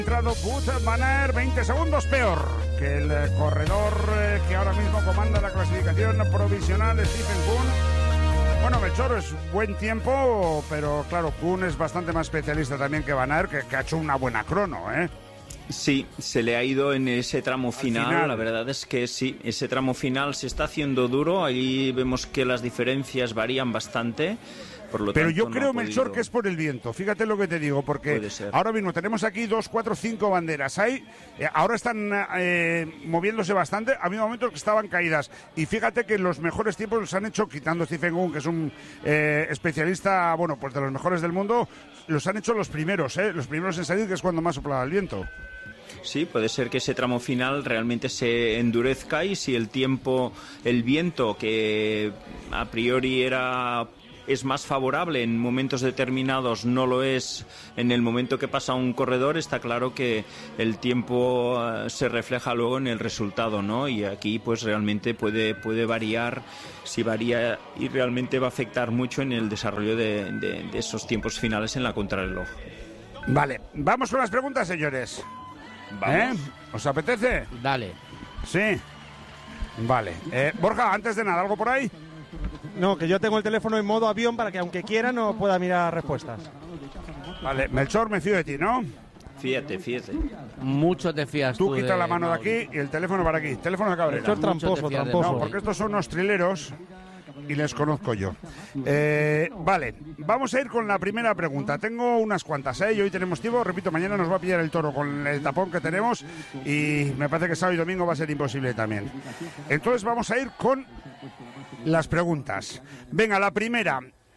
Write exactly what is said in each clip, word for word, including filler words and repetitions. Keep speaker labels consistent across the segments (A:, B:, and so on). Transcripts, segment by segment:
A: Entrado Wout van Aert, veinte segundos peor que el eh, corredor eh, que ahora mismo comanda la clasificación provisional, Stephen Kuhn. Bueno, Melchor, es buen tiempo, pero claro, Kuhn es bastante más especialista también que Van Aert, que, que ha hecho una buena crono, ¿eh?
B: Sí, se le ha ido en ese tramo final.
A: final,
B: la verdad es que sí, ese tramo final se está haciendo duro, ahí vemos que las diferencias varían bastante. Por lo
A: Pero
B: tanto,
A: yo
B: no
A: creo,
B: ha podido...
A: Melchor, que es por el viento. Fíjate lo que te digo, porque ahora mismo tenemos aquí dos, cuatro, cinco banderas. Hay, eh, ahora están eh, moviéndose bastante. Ha habido momentos que estaban caídas. Y fíjate que los mejores tiempos los han hecho, quitando Stephen Kuhn, que es un eh, especialista, bueno, pues de los mejores del mundo, los han hecho los primeros, ¿eh? Los primeros en salir, que es cuando más soplaba el viento.
B: Sí, puede ser que ese tramo final realmente se endurezca y si el tiempo, el viento, que a priori era... es más favorable en momentos determinados, no lo es en el momento que pasa un corredor, está claro que el tiempo uh, se refleja luego en el resultado, ¿no? Y aquí pues realmente puede, puede variar, si varía y realmente va a afectar mucho en el desarrollo de, de, de esos tiempos finales en la contrarreloj.
A: Vale, vamos con las preguntas, señores. ¿Eh? ¿Os apetece?
C: Dale.
A: Sí. Vale. Eh, Borja, antes de nada, ¿algo por ahí?
D: No, que yo tengo el teléfono en modo avión para que aunque quiera no pueda mirar respuestas.
A: Vale, Melchor, me fío de ti, ¿no?
B: Fíjate, fíjate.
C: Mucho te fías tú.
A: Tú quita
C: de
A: la mano
C: Mauri.
A: de aquí y el teléfono para aquí. Teléfono de Cabrera.
D: Melchor tramposo, tramposo.
A: No, porque estos son unos trileros y les conozco yo. Eh, vale, vamos a ir con la primera pregunta. Tengo unas cuantas, ¿eh? Y hoy tenemos tiempo. Repito, mañana nos va a pillar el toro con el tapón que tenemos y me parece que sábado y domingo va a ser imposible también. Entonces vamos a ir con las preguntas. Venga, la primera.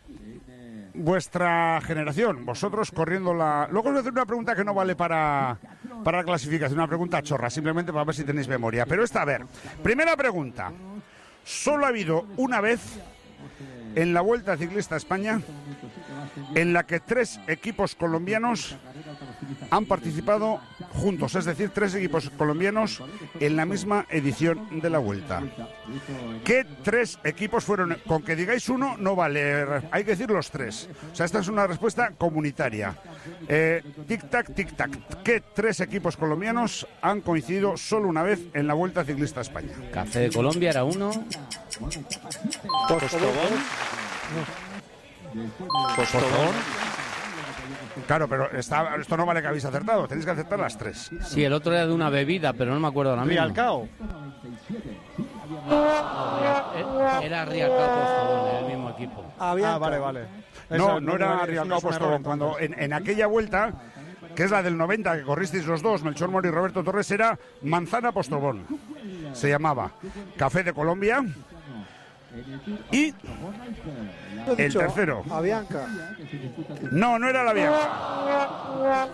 A: Vuestra generación, vosotros corriendo la... Luego os voy a hacer una pregunta que no vale para, para la clasificación, una pregunta chorra, simplemente para ver si tenéis memoria. Pero esta, a ver, primera pregunta. Solo ha habido una vez en la Vuelta Ciclista a España en la que tres equipos colombianos han participado juntos, es decir, tres equipos colombianos en la misma edición de la Vuelta. ¿Qué tres equipos fueron? Con que digáis uno no vale, hay que decir los tres. O sea, esta es una respuesta comunitaria. Eh, tic-tac, tic-tac. ¿Qué tres equipos colombianos han coincidido solo una vez en la Vuelta Ciclista a España?
C: Café de Colombia era uno.
B: Postobón.
A: Postobón. Claro, pero está, esto no vale que habéis acertado, tenéis que acertar las tres.
C: Sí, el otro era de una bebida, pero no me acuerdo ahora mismo.
D: Rialcao.
C: Era Rialcao Postobón, del mismo equipo.
D: Ah, vale, vale.
A: No,
D: Esa,
A: no era
D: es
A: Rialcao
D: un error,
A: Postobón. Cuando en, en aquella vuelta, que es la del noventa, que corristeis los dos, Melchor Mori y Roberto Torres, era Manzana Postobón. Se llamaba Café de Colombia. Y el tercero.
E: Avianca.
A: No, no era la Avianca.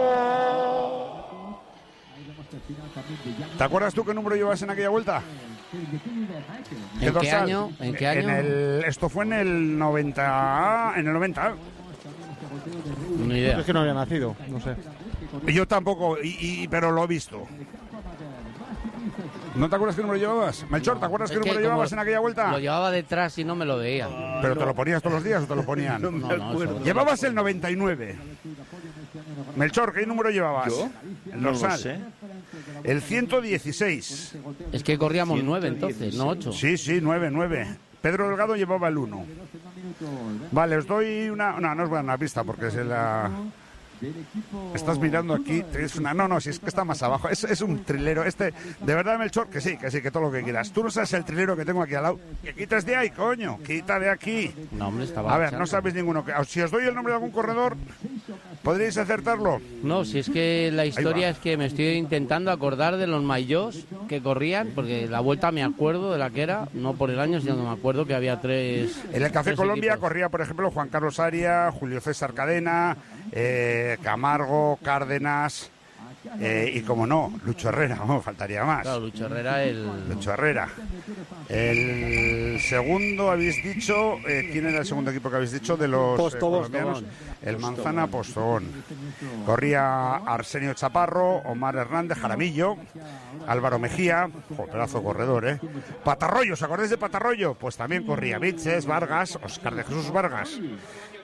A: ¿Te acuerdas tú qué número llevas en aquella vuelta?
C: ¿En qué año? ¿En qué año?
A: En el, esto fue en el noventa. En el noventa.
C: Ni idea.
D: Es que no había nacido, no sé.
A: Yo tampoco, y, y, pero lo he visto. ¿No te acuerdas qué número llevabas? Melchor, ¿te acuerdas
C: Es
A: qué
C: que
A: número llevabas
C: como
A: en aquella vuelta?
C: Lo llevaba detrás y no me lo veía.
A: ¿Pero te lo ponías todos los días o te lo ponían?
C: No, no, eso-
A: Llevabas el noventa y nueve. Melchor, ¿qué número llevabas?
B: ¿Yo?
A: El
B: No lo
A: dorsal.
B: sé.
A: El ciento dieciséis.
C: Es que corríamos nueve entonces, no ocho.
A: Sí, sí, nueve, nueve. Pedro Delgado llevaba el uno. Vale, os doy una... No, no os voy a dar una pista porque es la... Estás mirando aquí, es una... No, no, si es que está más abajo. Es, es un trilero. Este, de verdad, Melchor, que sí, que sí, que todo lo que quieras. Tú no sabes el trilero que tengo aquí al lado. Que quitas de ahí, coño. Quita de aquí.
C: No, hombre, estaba
A: A ver,
C: echando.
A: no sabéis ninguno. Si os doy el nombre de algún corredor, ¿podríais acertarlo?
C: No, si es que la
A: va.
C: historia es que me estoy intentando acordar de los maillós que corrían, porque la vuelta me acuerdo de la que era, no por el año, sino que me acuerdo que había tres.
A: En el Café
C: tres
A: Colombia
C: equipos.
A: corría, por ejemplo, Juan Carlos Aria, Julio César Cadena, eh, Camargo, Cárdenas eh, y, como no, Lucho Herrera, no, faltaría más.
C: Claro, Lucho Herrera, el.
A: Lucho Herrera. El segundo, habéis dicho, eh, ¿quién era el segundo equipo que habéis dicho de los eh,
E: Postobón.
A: colombianos? El Manzana Postobón. Corría Arsenio Chaparro, Omar Hernández, Jaramillo, Álvaro Mejía, jo, pedazo corredor, ¿eh? Patarroyo, ¿os acordáis de Patarroyo? Pues también corría Vitses, Vargas, Oscar de Jesús Vargas.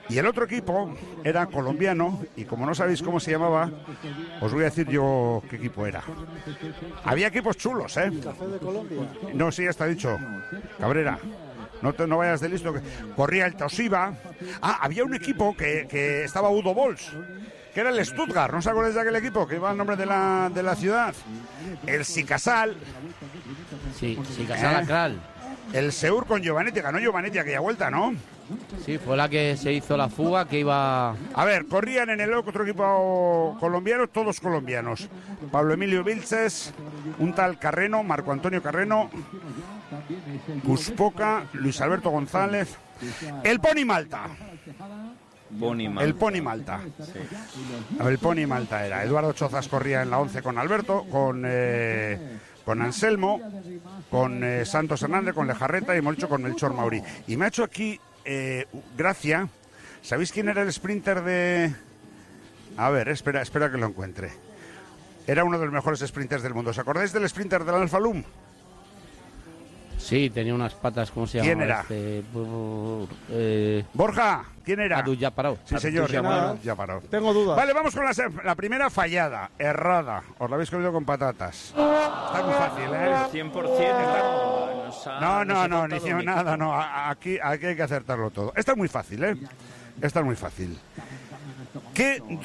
A: Y el otro equipo era colombiano, y como no sabéis cómo se llamaba, os voy a decir yo qué equipo era. Había equipos chulos, ¿eh?
D: Café de Colombia.
A: No, sí, ya está dicho. Cabrera, no, te, no vayas de listo. Que corría el Toshiba. Ah, había un equipo que, que estaba Udo Bols, que era el Stuttgart. ¿No os acordáis de aquel equipo que iba al nombre de la, de la ciudad? El Sikasal.
C: Sí, Sikasal Akral.
A: El Seur con Giovanetti. Ganó Giovanetti aquella vuelta, ¿no?
C: Sí, fue la que se hizo la fuga, que iba...
A: A ver, corrían en el otro equipo colombiano, todos colombianos. Pablo Emilio Vilches, un tal Carreno, Marco Antonio Carreno, Cuspoca, Luis Alberto González, el Pony Malta.
B: Pony Malta.
A: El Pony Malta.
B: Sí.
A: El Pony Malta era. Eduardo Chozas corría en la once con Alberto, con... Eh, con Anselmo, con eh, Santos Hernández, con Lejarreta y hemos hecho con Melchor Mauri. Y me ha hecho aquí eh, gracia. ¿Sabéis quién era el sprinter de...? A ver, espera, espera que lo encuentre. Era uno de los mejores sprinters del mundo. ¿Os acordáis del sprinter del Alfa Lum?
C: Sí, tenía unas patas, ¿cómo se llama?
A: ¿Quién era?
C: Este, brr, eh,
A: Borja, ¿quién era?
C: Adu Yaparov.
A: Sí, señor, ya,
D: Yaparov.
A: ya paró.
D: Tengo dudas.
A: Vale, vamos con la, se- la primera fallada, errada. Os la habéis comido con patatas. Está muy fácil, ¿eh?
B: cien por ciento no, nos ha-
A: No,
B: nos
A: no,
B: ha
A: no,
B: faltado
A: ni hicimos
B: un
A: nada,
B: equipo.
A: no. A- Aquí, aquí hay que acertarlo todo. Esta es muy fácil, ¿eh? Esta es muy fácil. ¿Qué